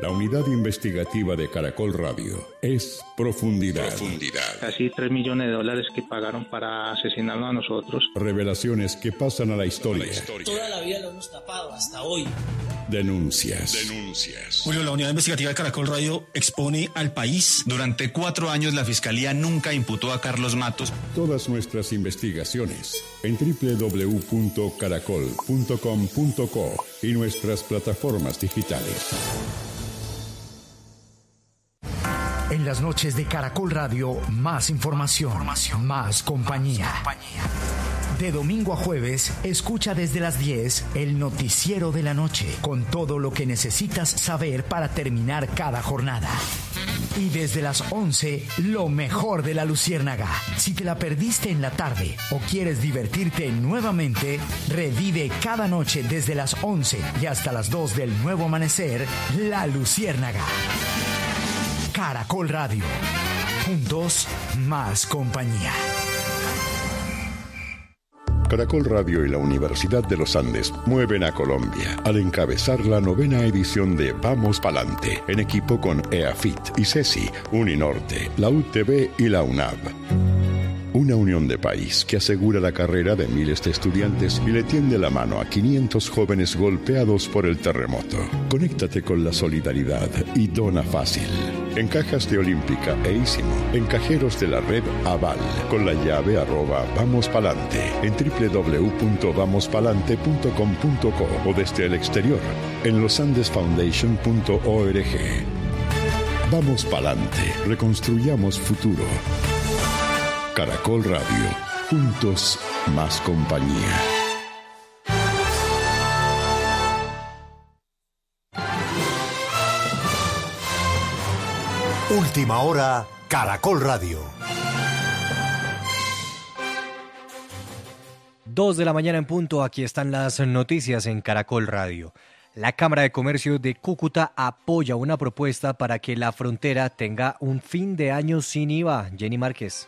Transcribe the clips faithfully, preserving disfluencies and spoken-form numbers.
La unidad investigativa de Caracol Radio es Profundidad. Profundidad. Casi tres millones de dólares que pagaron para asesinarnos a nosotros. Revelaciones que pasan a la historia. La historia. Toda la vida lo hemos tapado hasta hoy. Denuncias. Denuncias. Julio, la unidad investigativa de Caracol Radio expone al país. Durante cuatro años la Fiscalía nunca imputó a Carlos Matos. Todas nuestras investigaciones en doble u doble u doble u punto caracol punto com punto co y nuestras plataformas digitales. En las noches de Caracol Radio, más información, información más compañía. más compañía. De domingo a jueves, escucha desde las diez el noticiero de la noche, con todo lo que necesitas saber para terminar cada jornada. Y desde las once, lo mejor de la Luciérnaga. Si te la perdiste en la tarde o quieres divertirte nuevamente, revive cada noche desde las once y hasta las dos del nuevo amanecer, La Luciérnaga. Caracol Radio. Juntos, más compañía. Caracol Radio y la Universidad de los Andes mueven a Colombia al encabezar la novena edición de Vamos Palante, en equipo con EAFIT, ICESI, Uninorte, la U T V y la UNAV. Una unión de país que asegura la carrera de miles de estudiantes y le tiende la mano a quinientos jóvenes golpeados por el terremoto. Conéctate con la solidaridad y dona fácil. En cajas de Olímpica e Ísimo, en cajeros de la red Aval, con la llave arroba Vamos Palante, en doble u doble u doble u punto vamos palante punto com punto co o desde el exterior, en losandesfoundation punto org. Vamos Palante, reconstruyamos futuro. Caracol Radio, juntos, más compañía. Última hora, Caracol Radio. Dos de la mañana en punto, aquí están las noticias en Caracol Radio. La Cámara de Comercio de Cúcuta apoya una propuesta para que la frontera tenga un fin de año sin I V A. Jenny Márquez.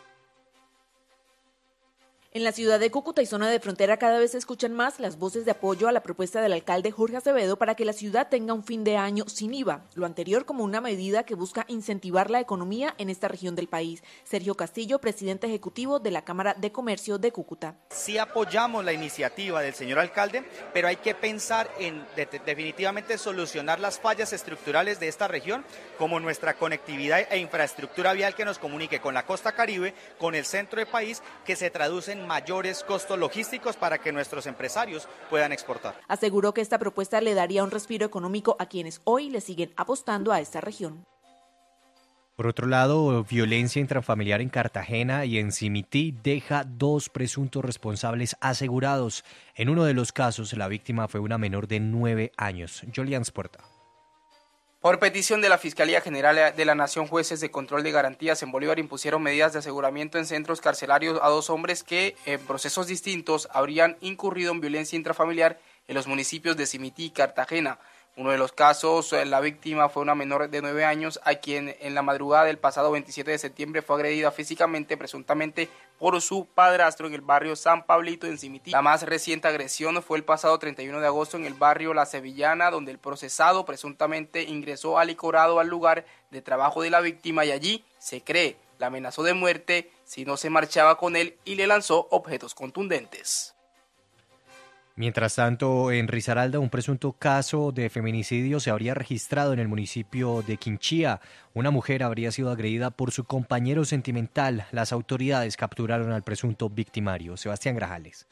En la ciudad de Cúcuta y zona de frontera cada vez se escuchan más las voces de apoyo a la propuesta del alcalde Jorge Acevedo para que la ciudad tenga un fin de año sin I V A, lo anterior como una medida que busca incentivar la economía en esta región del país. Sergio Castillo, presidente ejecutivo de la Cámara de Comercio de Cúcuta. Sí apoyamos la iniciativa del señor alcalde, pero hay que pensar en de, de, definitivamente solucionar las fallas estructurales de esta región, como nuestra conectividad e infraestructura vial que nos comunique con la costa caribe, con el centro del país, que se traducen mayores costos logísticos para que nuestros empresarios puedan exportar. Aseguró que esta propuesta le daría un respiro económico a quienes hoy le siguen apostando a esta región. Por otro lado, violencia intrafamiliar en Cartagena y en Simití deja dos presuntos responsables asegurados. En uno de los casos, la víctima fue una menor de nueve años. Jolian Sporta. Por petición de la Fiscalía General de la Nación, jueces de control de garantías en Bolívar impusieron medidas de aseguramiento en centros carcelarios a dos hombres que, en procesos distintos, habrían incurrido en violencia intrafamiliar en los municipios de Simití y Cartagena. Uno de los casos, la víctima fue una menor de nueve años a quien en la madrugada del pasado veintisiete de septiembre fue agredida físicamente, presuntamente por su padrastro en el barrio San Pablito en Simití. La más reciente agresión fue el pasado treinta y uno de agosto en el barrio La Sevillana, donde el procesado presuntamente ingresó alicorado al lugar de trabajo de la víctima y allí, se cree, la amenazó de muerte si no se marchaba con él y le lanzó objetos contundentes. Mientras tanto, en Risaralda, un presunto caso de feminicidio se habría registrado en el municipio de Quinchía. Una mujer habría sido agredida por su compañero sentimental. Las autoridades capturaron al presunto victimario. Sebastián Grajales.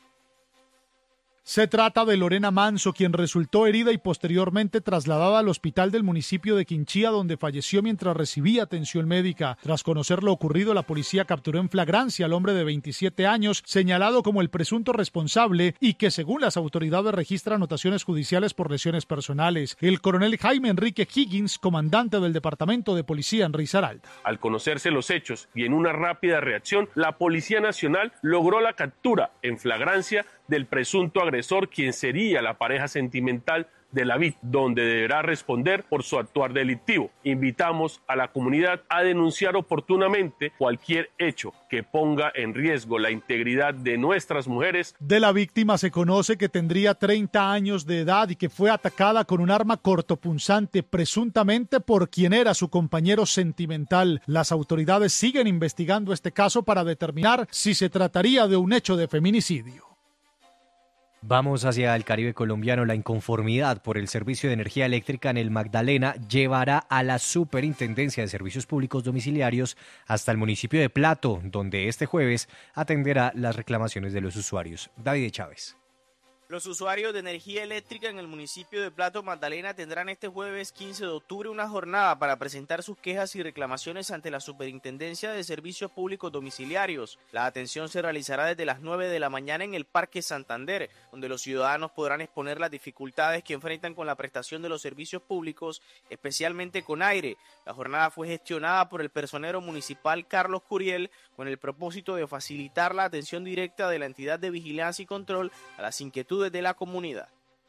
Se trata de Lorena Manso, quien resultó herida y posteriormente trasladada al hospital del municipio de Quinchía, donde falleció mientras recibía atención médica. Tras conocer lo ocurrido, la policía capturó en flagrancia al hombre de veintisiete años, señalado como el presunto responsable y que, según las autoridades, registra anotaciones judiciales por lesiones personales. El coronel Jaime Enrique Higgins, comandante del Departamento de Policía en Risaralda. Al conocerse los hechos y en una rápida reacción, la Policía Nacional logró la captura en flagrancia del presunto agresor, quien sería la pareja sentimental de la V I T, donde deberá responder por su actuar delictivo. Invitamos a la comunidad a denunciar oportunamente cualquier hecho que ponga en riesgo la integridad de nuestras mujeres. De la víctima se conoce que tendría treinta años de edad y que fue atacada con un arma cortopunzante, presuntamente por quien era su compañero sentimental. Las autoridades siguen investigando este caso para determinar si se trataría de un hecho de feminicidio. Vamos hacia el Caribe colombiano. La inconformidad por el servicio de energía eléctrica en el Magdalena llevará a la Superintendencia de Servicios Públicos Domiciliarios hasta el municipio de Plato, donde este jueves atenderá las reclamaciones de los usuarios. David Chávez. Los usuarios de energía eléctrica en el municipio de Plato Magdalena tendrán este jueves quince de octubre una jornada para presentar sus quejas y reclamaciones ante la Superintendencia de Servicios Públicos Domiciliarios. La atención se realizará desde las nueve de la mañana en el Parque Santander, donde los ciudadanos podrán exponer las dificultades que enfrentan con la prestación de los servicios públicos, especialmente con aire. La jornada fue gestionada por el personero municipal Carlos Curiel con el propósito de facilitar la atención directa de la entidad de vigilancia y control a las inquietudes de la comunidad.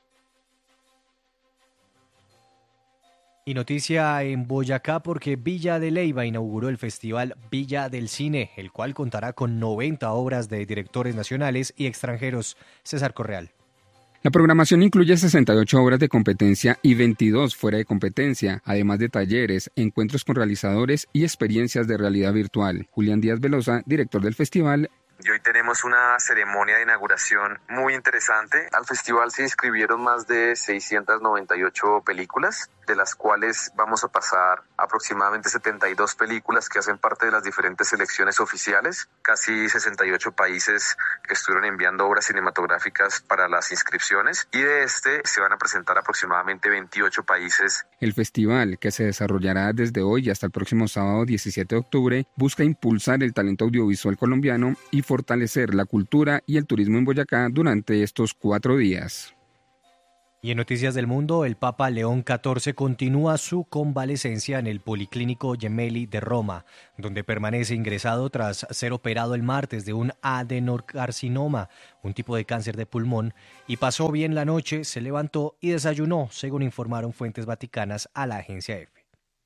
Y noticia en Boyacá porque Villa de Leyva inauguró el festival Villa del Cine, el cual contará con noventa obras de directores nacionales y extranjeros. César Correal. La programación incluye sesenta y ocho obras de competencia y veintidós fuera de competencia, además de talleres, encuentros con realizadores y experiencias de realidad virtual. Julián Díaz Velosa, director del festival. Y hoy tenemos una ceremonia de inauguración muy interesante. Al festival se inscribieron más de seiscientas noventa y ocho películas, de las cuales vamos a pasar aproximadamente setenta y dos películas que hacen parte de las diferentes selecciones oficiales. Casi sesenta y ocho países que estuvieron enviando obras cinematográficas para las inscripciones, y de este se van a presentar aproximadamente veintiocho países. El festival, que se desarrollará desde hoy hasta el próximo sábado diecisiete de octubre, busca impulsar el talento audiovisual colombiano y fortalecer la cultura y el turismo en Boyacá durante estos cuatro días. Y en Noticias del Mundo, el Papa León catorce continúa su convalecencia en el Policlínico Gemelli de Roma, donde permanece ingresado tras ser operado el martes de un adenocarcinoma, un tipo de cáncer de pulmón, y pasó bien la noche, se levantó y desayunó, según informaron fuentes vaticanas a la agencia F.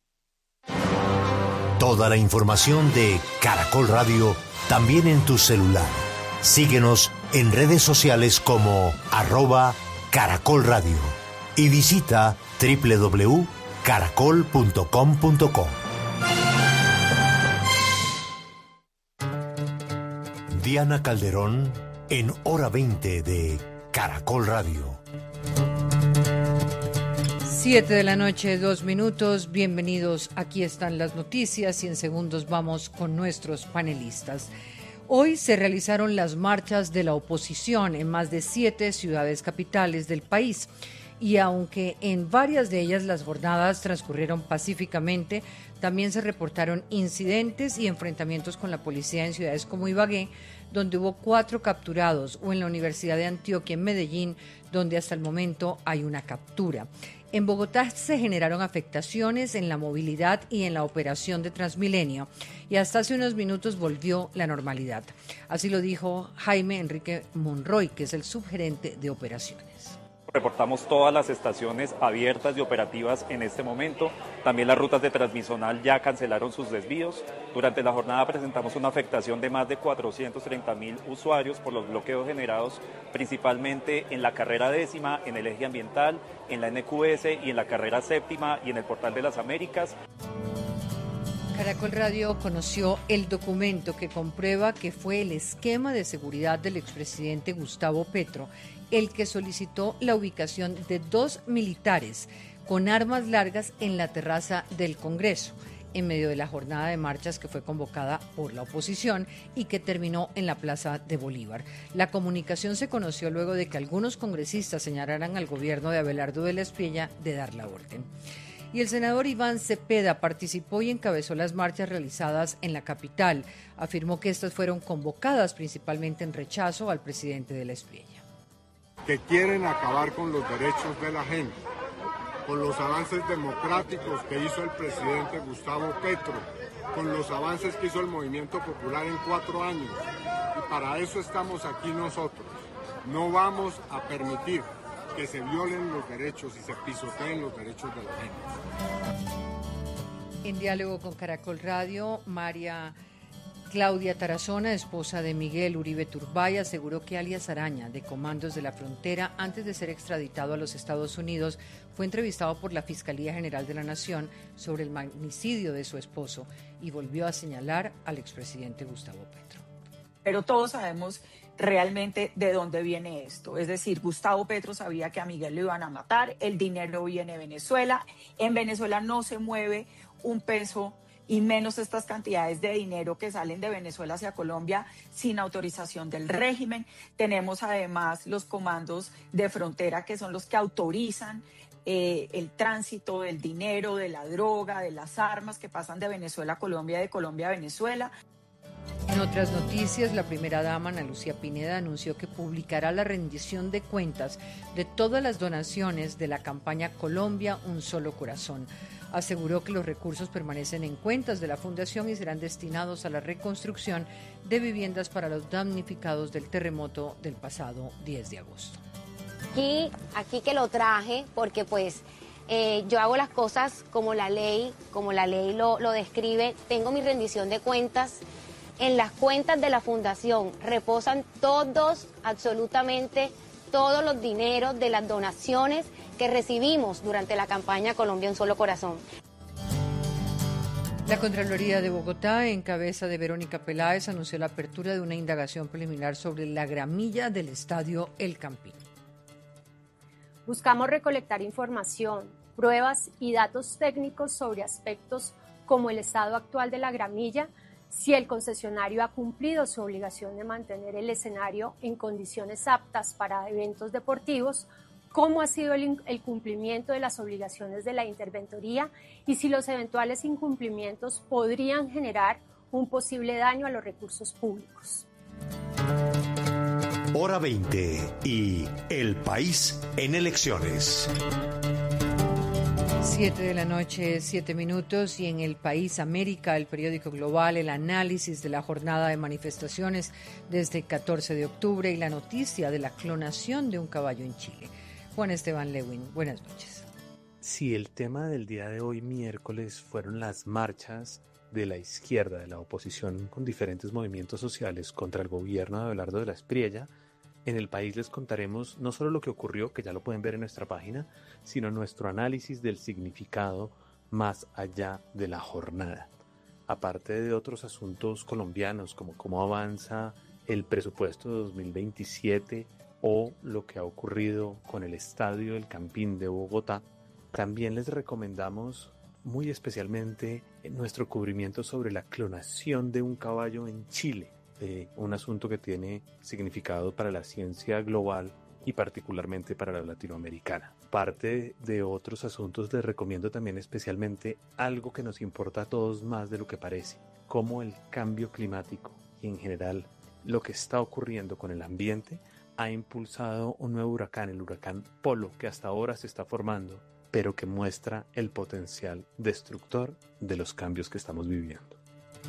Toda la información de Caracol Radio también en tu celular. Síguenos en redes sociales como arroba Caracol Radio y visita doble u doble u doble u punto caracol punto com punto co. Diana Calderón en Hora veinte de Caracol Radio. Siete de la noche, dos minutos. Bienvenidos. Aquí están las noticias y en segundos vamos con nuestros panelistas. Hoy se realizaron las marchas de la oposición en más de siete ciudades capitales del país y aunque en varias de ellas las jornadas transcurrieron pacíficamente, también se reportaron incidentes y enfrentamientos con la policía en ciudades como Ibagué, donde hubo cuatro capturados, o en la Universidad de Antioquia en Medellín, donde hasta el momento hay una captura. En Bogotá se generaron afectaciones en la movilidad y en la operación de Transmilenio y hasta hace unos minutos volvió la normalidad. Así lo dijo Jaime Enrique Monroy, que es el subgerente de operaciones. Reportamos todas las estaciones abiertas y operativas en este momento. También las rutas de Transmisional ya cancelaron sus desvíos. Durante la jornada presentamos una afectación de más de cuatrocientos treinta mil usuarios por los bloqueos generados principalmente en la carrera décima, en el eje ambiental, en la N Q S y en la carrera séptima y en el Portal de las Américas. Caracol Radio conoció el documento que comprueba que fue el esquema de seguridad del expresidente Gustavo Petro el que solicitó la ubicación de dos militares con armas largas en la terraza del Congreso, en medio de la jornada de marchas que fue convocada por la oposición y que terminó en la Plaza de Bolívar. La comunicación se conoció luego de que algunos congresistas señalaran al gobierno de Abelardo de la Espriella de dar la orden. Y el senador Iván Cepeda participó y encabezó las marchas realizadas en la capital. Afirmó que estas fueron convocadas principalmente en rechazo al presidente de la Espriella. Que quieren acabar con los derechos de la gente, con los avances democráticos que hizo el presidente Gustavo Petro, con los avances que hizo el Movimiento Popular en cuatro años. Y para eso estamos aquí nosotros. No vamos a permitir que se violen los derechos y se pisoteen los derechos de la gente. En diálogo con Caracol Radio, María Claudia Tarazona, esposa de Miguel Uribe Turbay, aseguró que alias Araña, de Comandos de la Frontera, antes de ser extraditado a los Estados Unidos, fue entrevistado por la Fiscalía General de la Nación sobre el magnicidio de su esposo y volvió a señalar al expresidente Gustavo Petro. Pero todos sabemos realmente de dónde viene esto. Es decir, Gustavo Petro sabía que a Miguel lo iban a matar, el dinero viene de Venezuela, en Venezuela no se mueve un peso y menos estas cantidades de dinero que salen de Venezuela hacia Colombia sin autorización del régimen. Tenemos además los comandos de frontera que son los que autorizan eh, el tránsito del dinero, de la droga, de las armas que pasan de Venezuela a Colombia y de Colombia a Venezuela. En otras noticias, la primera dama, Ana Lucía Pineda, anunció que publicará la rendición de cuentas de todas las donaciones de la campaña Colombia, un solo corazón. Aseguró que los recursos permanecen en cuentas de la Fundación y serán destinados a la reconstrucción de viviendas para los damnificados del terremoto del pasado diez de agosto. Aquí, aquí que lo traje porque pues eh, yo hago las cosas como la ley, como la ley lo, lo describe. Tengo mi rendición de cuentas. En las cuentas de la Fundación reposan todos, absolutamente todos los dineros de las donaciones que recibimos durante la campaña Colombia Un Solo Corazón. La Contraloría de Bogotá, en cabeza de Verónica Peláez, anunció la apertura de una indagación preliminar sobre la gramilla del estadio El Campín. Buscamos recolectar información, pruebas y datos técnicos sobre aspectos como el estado actual de la gramilla, si el concesionario ha cumplido su obligación de mantener el escenario en condiciones aptas para eventos deportivos, cómo ha sido el, el cumplimiento de las obligaciones de la interventoría y si los eventuales incumplimientos podrían generar un posible daño a los recursos públicos. Hora veinte y El País en elecciones. Siete de la noche, siete minutos, y en El País América, el periódico global, el análisis de la jornada de manifestaciones desde el catorce de octubre y la noticia de la clonación de un caballo en Chile. Juan Esteban Lewin, buenas noches. Si el tema del día de hoy, miércoles, fueron las marchas de la izquierda, de la oposición con diferentes movimientos sociales contra el gobierno de Abelardo de la Espriella, en El País les contaremos no solo lo que ocurrió, que ya lo pueden ver en nuestra página, sino nuestro análisis del significado más allá de la jornada. Aparte de otros asuntos colombianos, como cómo avanza el presupuesto de dos mil veintisiete o lo que ha ocurrido con el Estadio El Campín de Bogotá, también les recomendamos muy especialmente nuestro cubrimiento sobre la clonación de un caballo en Chile. Eh, un asunto que tiene significado para la ciencia global y particularmente para la latinoamericana. Parte de otros asuntos les recomiendo también especialmente algo que nos importa a todos más de lo que parece, como el cambio climático y en general lo que está ocurriendo con el ambiente ha impulsado un nuevo huracán, el huracán Polo, que hasta ahora se está formando, pero que muestra el potencial destructor de los cambios que estamos viviendo.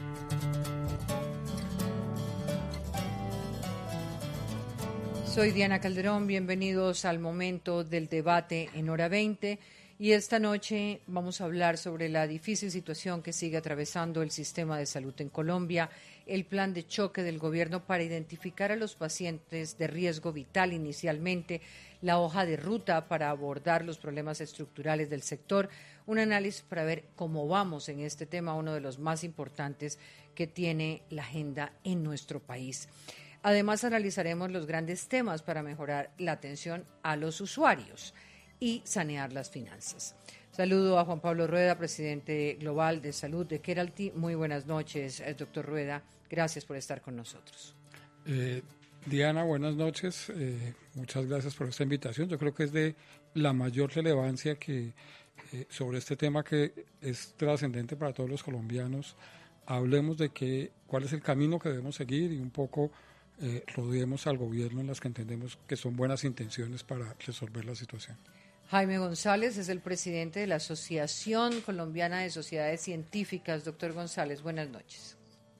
Soy Diana Calderón, bienvenidos al momento del debate en Hora veinte y esta noche vamos a hablar sobre la difícil situación que sigue atravesando el sistema de salud en Colombia, el plan de choque del gobierno para identificar a los pacientes de riesgo vital inicialmente, la hoja de ruta para abordar los problemas estructurales del sector, un análisis para ver cómo vamos en este tema, uno de los más importantes que tiene la agenda en nuestro país. Además, analizaremos los grandes temas para mejorar la atención a los usuarios y sanear las finanzas. Saludo a Juan Pablo Rueda, presidente global de salud de Keralty. Muy buenas noches, doctor Rueda. Gracias por estar con nosotros. Eh, Diana, buenas noches. Eh, muchas gracias por esta invitación. Yo creo que es de la mayor relevancia que eh, sobre este tema que es trascendente para todos los colombianos. Hablemos de que, cuál es el camino que debemos seguir y un poco Eh, rodeemos al gobierno en las que entendemos que son buenas intenciones para resolver la situación. Jaime González es el presidente de la Asociación Colombiana de Sociedades Científicas. Doctor González, buenas noches.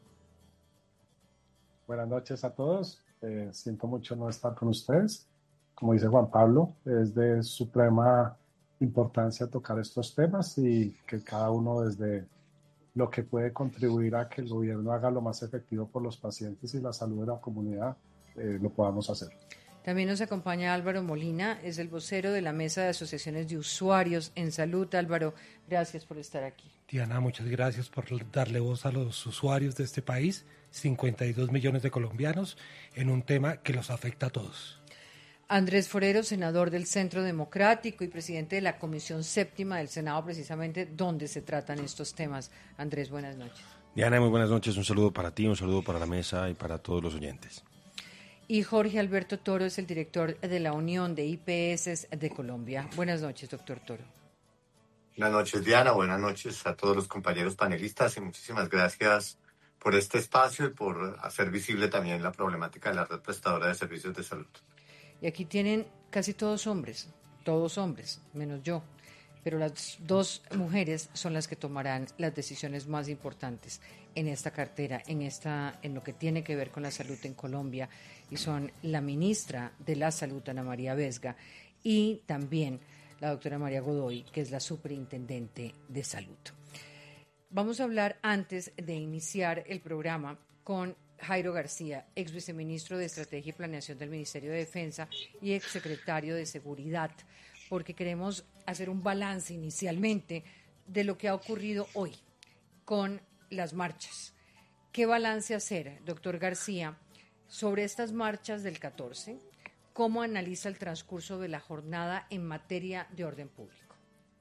Buenas noches a todos. Eh, siento mucho no estar con ustedes. como dice Juan Pablo, es de suprema importancia tocar estos temas y que cada uno desde lo que puede contribuir a que el gobierno haga lo más efectivo por los pacientes y la salud de la comunidad, eh, lo podamos hacer. También nos acompaña Álvaro Molina, es el vocero de la Mesa de Asociaciones de Usuarios en Salud. Álvaro, gracias por estar aquí. Diana, muchas gracias por darle voz a los usuarios de este país, cincuenta y dos millones de colombianos, en un tema que los afecta a todos. Andrés Forero, senador del Centro Democrático y presidente de la Comisión Séptima del Senado, precisamente donde se tratan estos temas. Andrés, buenas noches. Diana, muy buenas noches. Un saludo para ti, un saludo para la mesa y para todos los oyentes. Y Jorge Alberto Toro es el director de la Unión de I P S de Colombia. Buenas noches, doctor Toro. Buenas noches, Diana. Buenas noches a todos los compañeros panelistas y muchísimas gracias por este espacio y por hacer visible también la problemática de la red prestadora de servicios de salud. Y aquí tienen casi todos hombres, todos hombres, menos yo. Pero las dos mujeres son las que tomarán las decisiones más importantes en esta cartera, en esta, en lo que tiene que ver con la salud en Colombia, y son la ministra de la Salud, Ana María Vesga, y también la doctora María Godoy, que es la superintendente de salud. Vamos a hablar, antes de iniciar el programa, con Jairo García, ex viceministro de Estrategia y Planeación del Ministerio de Defensa y ex secretario de Seguridad, porque queremos hacer un balance inicialmente de lo que ha ocurrido hoy con las marchas. ¿Qué balance hacer, doctor García, sobre estas marchas del catorce? ¿Cómo analiza el transcurso de la jornada en materia de orden público?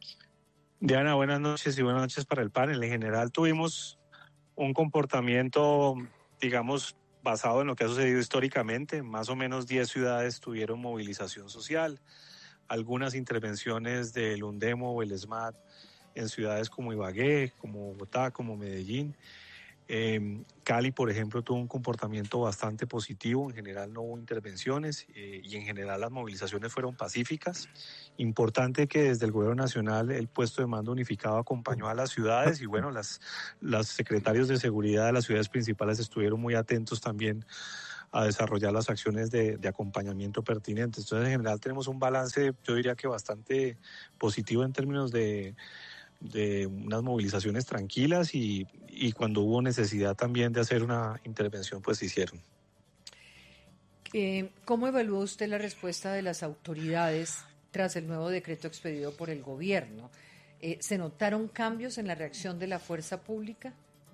Diana, buenas noches y buenas noches para el panel. En general tuvimos un comportamiento, digamos, basado en lo que ha sucedido históricamente. Más o menos diez ciudades tuvieron movilización social. Algunas intervenciones del UNDEMO o el ESMAD en ciudades como Ibagué, como Bogotá, como Medellín. Eh, Cali, por ejemplo, tuvo un comportamiento bastante positivo. En general no hubo intervenciones eh, y en general las movilizaciones fueron pacíficas. Importante que desde el Gobierno Nacional el puesto de mando unificado acompañó a las ciudades y bueno, las, las secretarios de seguridad de las ciudades principales estuvieron muy atentos también a desarrollar las acciones de, de acompañamiento pertinentes. Entonces, en general tenemos un balance, yo diría que bastante positivo en términos de, de unas movilizaciones tranquilas y, y cuando hubo necesidad también de hacer una intervención, pues se hicieron. Eh, ¿Cómo evalúa usted la respuesta de las autoridades tras el nuevo decreto expedido por el gobierno? Eh, ¿Se notaron cambios en la reacción de la fuerza pública?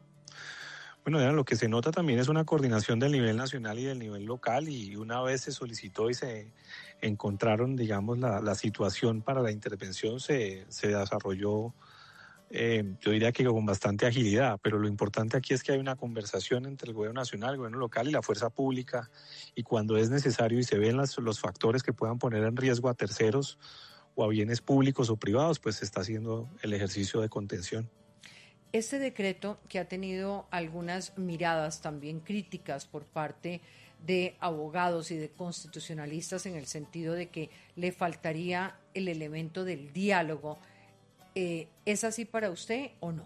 Bueno, Diana, lo que se nota también es una coordinación del nivel nacional y del nivel local y una vez se solicitó y se encontraron, digamos, la, la situación para la intervención, se, se desarrolló, eh, yo diría que con bastante agilidad, pero lo importante aquí es que hay una conversación entre el gobierno nacional, el gobierno local y la fuerza pública y cuando es necesario y se ven las, los factores que puedan poner en riesgo a terceros o a bienes públicos o privados, pues se está haciendo el ejercicio de contención. Este decreto, que ha tenido algunas miradas también críticas por parte de abogados y de constitucionalistas en el sentido de que le faltaría el elemento del diálogo, eh, ¿es así para usted o no?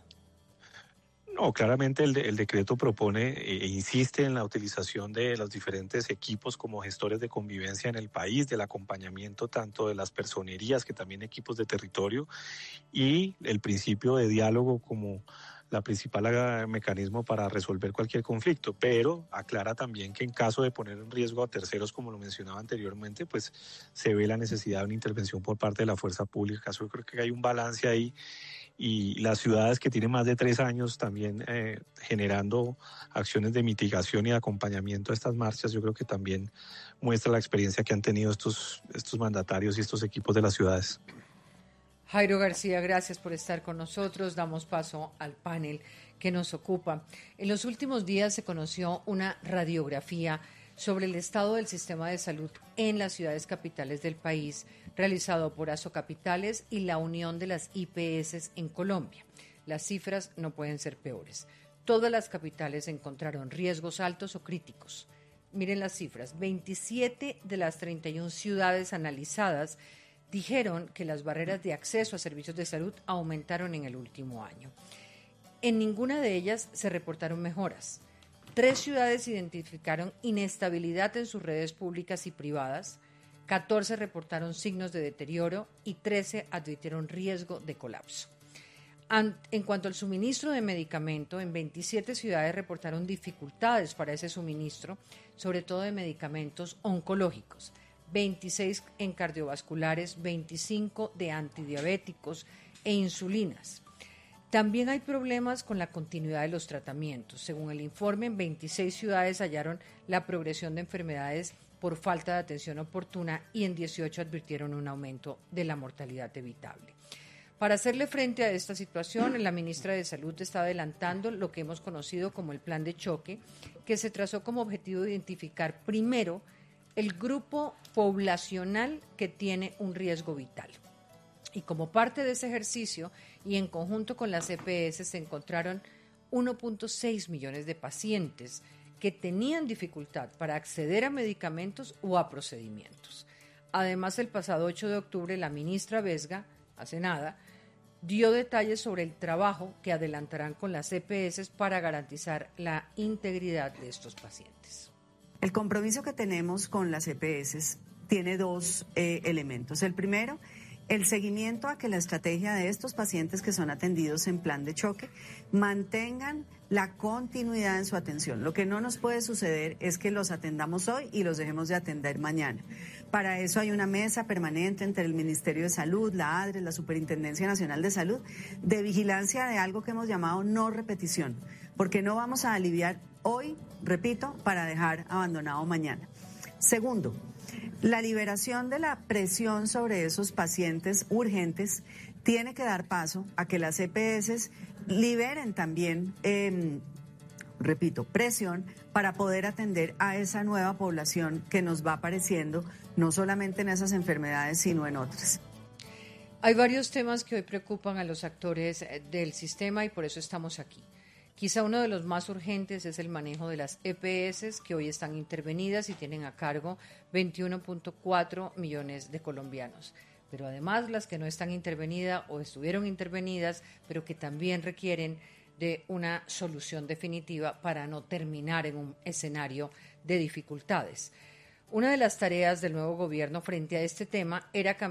No, claramente el, de, el decreto propone e insiste en la utilización de los diferentes equipos como gestores de convivencia en el país, del acompañamiento tanto de las personerías que también equipos de territorio y el principio de diálogo como la principal mecanismo para resolver cualquier conflicto, pero aclara también que en caso de poner en riesgo a terceros, como lo mencionaba anteriormente, pues se ve la necesidad de una intervención por parte de la fuerza pública. Yo creo que hay un balance ahí y las ciudades que tienen más de tres años también eh, generando acciones de mitigación y de acompañamiento a estas marchas, yo creo que también muestra la experiencia que han tenido estos, estos mandatarios y estos equipos de las ciudades. Jairo García, gracias por estar con nosotros. Damos paso al panel que nos ocupa. En los últimos días se conoció una radiografía sobre el estado del sistema de salud en las ciudades capitales del país, realizado por Asocapitales y la Unión de las I P S en Colombia. Las cifras no pueden ser peores. Todas las capitales encontraron riesgos altos o críticos. Miren las cifras, veintisiete de las treinta y una ciudades analizadas dijeron que las barreras de acceso a servicios de salud aumentaron en el último año. En ninguna de ellas se reportaron mejoras. Tres ciudades identificaron inestabilidad en sus redes públicas y privadas, catorce reportaron signos de deterioro y trece advirtieron riesgo de colapso. En cuanto al suministro de medicamento, en veintisiete ciudades reportaron dificultades para ese suministro, sobre todo de medicamentos oncológicos, veintiséis en cardiovasculares, veinticinco de antidiabéticos e insulinas. También hay problemas con la continuidad de los tratamientos. Según el informe, en veintiséis ciudades hallaron la progresión de enfermedades por falta de atención oportuna y en dieciocho advirtieron un aumento de la mortalidad evitable. Para hacerle frente a esta situación, la ministra de Salud está adelantando lo que hemos conocido como el plan de choque, que se trazó como objetivo identificar primero el grupo poblacional que tiene un riesgo vital. Y como parte de ese ejercicio y en conjunto con las E P S se encontraron uno punto seis millones de pacientes que tenían dificultad para acceder a medicamentos o a procedimientos. Además, el pasado ocho de octubre, la ministra Vesga, hace nada, dio detalles sobre el trabajo que adelantarán con las E P S para garantizar la integridad de estos pacientes. El compromiso que tenemos con las E P S tiene dos eh, elementos. El primero, el seguimiento a que la estrategia de estos pacientes que son atendidos en plan de choque mantengan la continuidad en su atención. Lo que no nos puede suceder es que los atendamos hoy y los dejemos de atender mañana. Para eso hay una mesa permanente entre el Ministerio de Salud, la ADRES, la Superintendencia Nacional de Salud, de vigilancia de algo que hemos llamado no repetición, porque no vamos a aliviar hoy, repito, para dejar abandonado mañana. Segundo, la liberación de la presión sobre esos pacientes urgentes tiene que dar paso a que las E P S liberen también, eh, repito, presión para poder atender a esa nueva población que nos va apareciendo, no solamente en esas enfermedades, sino en otras. Hay varios temas que hoy preocupan a los actores del sistema y por eso estamos aquí. Quizá uno de los más urgentes es el manejo de las E P S que hoy están intervenidas y tienen a cargo veintiuno punto cuatro millones de colombianos. Pero además las que no están intervenidas o estuvieron intervenidas, pero que también requieren de una solución definitiva para no terminar en un escenario de dificultades. Una de las tareas del nuevo gobierno frente a este tema era cambiar